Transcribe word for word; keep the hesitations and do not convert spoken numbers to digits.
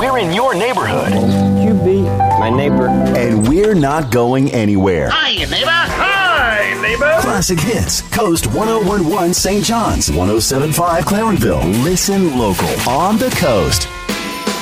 We're in your neighborhood. You be my neighbor. And we're not going anywhere. Hi, neighbor. Hi, neighbor. Classic Hits, Coast one oh one point one Saint John's, one oh seven point five Clarenville. Listen local on the Coast.